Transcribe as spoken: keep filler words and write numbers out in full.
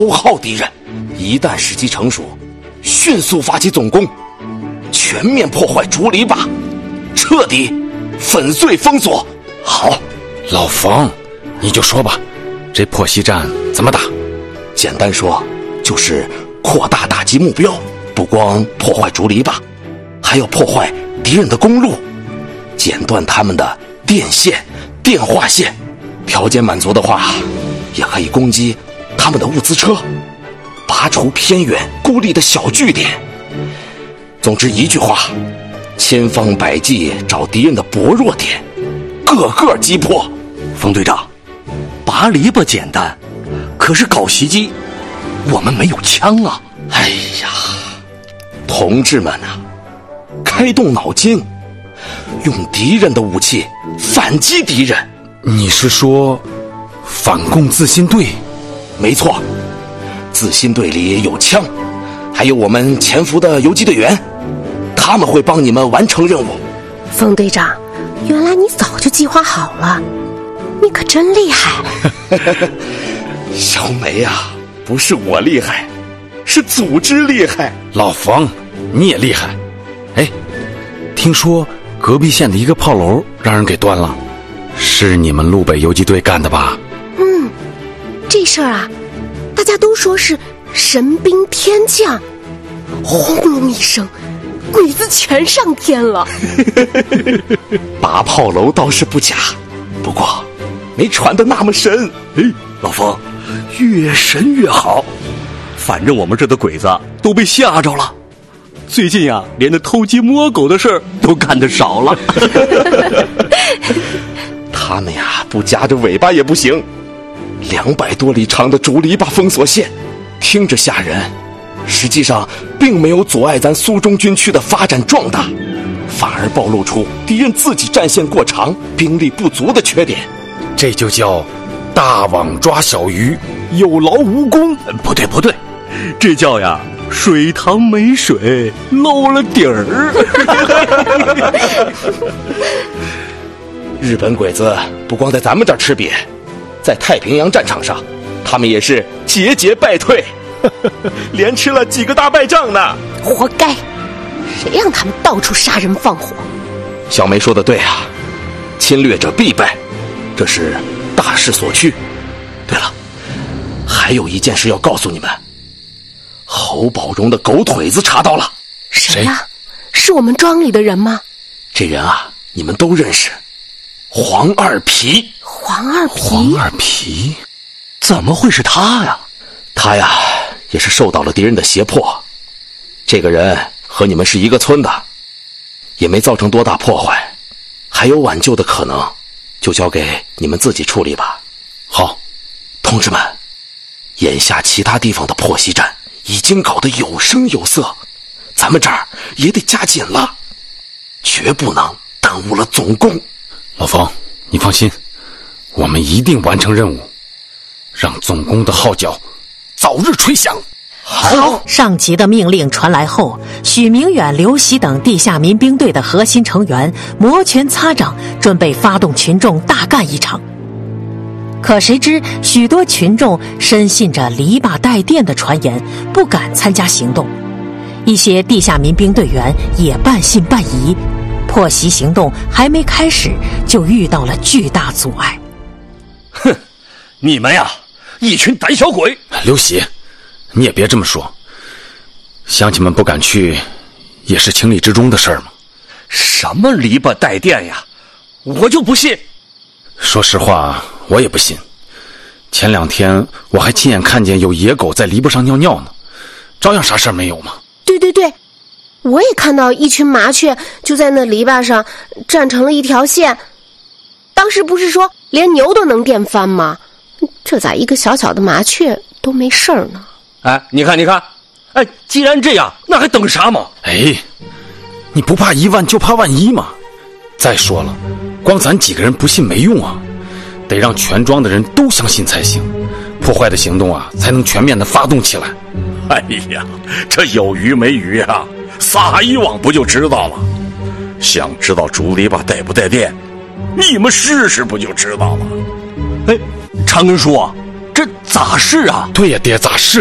消耗敌人。一旦时机成熟，迅速发起总攻，全面破坏竹篱笆，彻底粉碎封锁。 好，老冯，你就说吧，这破袭战怎么打？ 简单说，就是扩大打击目标，不光破坏竹篱笆，还要破坏敌人的公路，剪断他们的电线、电话线。条件满足的话，也可以攻击他们的物资车，拔除偏远孤立的小据点。总之一句话，千方百计找敌人的薄弱点，个个击破。 冯队长，拔篱笆简单，可是搞袭击，我们没有枪啊！ 哎呀，同志们啊，开动脑筋，用敌人的武器反击敌人。 你是说反共自新队？ 没错，自新队里有枪，还有我们潜伏的游击队员，他们会帮你们完成任务。 冯队长，原来你早就计划好了，你可真厉害。 小梅啊，不是我厉害，是组织厉害。 老冯，你也厉害。哎，听说隔壁县的一个炮楼让人给端了，是你们路北游击队干的吧？ 嗯，这事儿啊，大家都说是神兵天降，轰隆一声，鬼子全上天了。 拔炮楼倒是不假，不过没传的那么神。 哎，老冯，越神越好，反正我们这的鬼子都被吓着了。最近呀、啊，连那偷鸡摸狗的事儿都干得少了。 他们呀，不夹着尾巴也不行。两百多里长的竹篱笆封锁线，听着吓人，实际上并没有阻碍咱苏中军区的发展壮大，反而暴露出敌人自己战线过长、兵力不足的缺点。 这就叫大网抓小鱼，有劳无功。 不对不对，这叫呀水塘没水，漏了底儿。 日本鬼子不光在咱们这儿吃瘪，在太平洋战场上，他们也是节节败退，连吃了几个大败仗呢。 活该，谁让他们到处杀人放火？ 小梅说的对啊，侵略者必败，这是大势所趋。对了，还有一件事要告诉你们，侯宝荣的狗腿子查到了。 谁呀、啊？是我们庄里的人吗？ 这人啊，你们都认识，黄二皮。 黄二皮？ 黄二皮？ 怎么会是他呀？ 他呀，也是受到了敌人的胁迫。这个人和你们是一个村的，也没造成多大破坏，还有挽救的可能，就交给你们自己处理吧。 好， 同志们，眼下其他地方的破袭战已经搞得有声有色，咱们这儿也得加紧了，绝不能耽误了总攻。 老冯，你放心，我们一定完成任务，让总攻的号角早日吹响。 好。 上级的命令传来后，许明远、刘喜等地下民兵队的核心成员摩拳擦掌，准备发动群众大干一场。可谁知许多群众深信着篱笆带电的传言，不敢参加行动。一些地下民兵队员也半信半疑，破袭行动还没开始，就遇到了巨大阻碍。 哼，你们呀，一群胆小鬼！ 刘喜，你也别这么说，乡亲们不敢去，也是情理之中的事儿嘛。 什么篱笆带电呀，我就不信。 说实话，我也不信。前两天我还亲眼看见有野狗在篱笆上尿尿呢，照样啥事儿没有嘛。 对对对，我也看到一群麻雀就在那篱笆上站成了一条线。当时不是说连牛都能电翻吗？这咋一个小小的麻雀都没事儿呢？ 哎，你看你看，哎，既然这样，那还等啥嘛？ 哎，你不怕一万就怕万一嘛。再说了，光咱几个人不信没用啊，得让全庄的人都相信才行，破坏的行动啊才能全面的发动起来。 哎呀，这有鱼没鱼啊，撒一网不就知道了。想知道竹篱笆带不带电，你们试试不就知道了。哎，长根叔啊，这咋是啊？ 对呀，爹，咋是？